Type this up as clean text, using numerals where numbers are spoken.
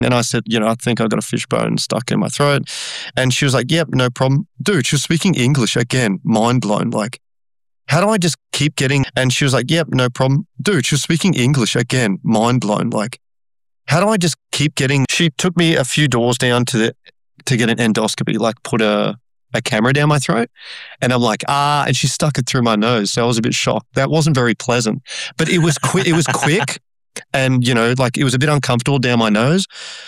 And I said, I think I got a fish bone stuck in my throat. And she was like, yep, no problem. Dude, she was speaking English again, mind blown. Like, how do I just keep getting, and she was like, yep, no problem. Dude, she was speaking English again, mind blown. Like, how do I just keep getting, she took me a few doors down to get an endoscopy, like put a camera down my throat. And I'm like, and she stuck it through my nose. So I was a bit shocked. That wasn't very pleasant, but it was quick. It was quick. And, like it was a bit uncomfortable down my nose.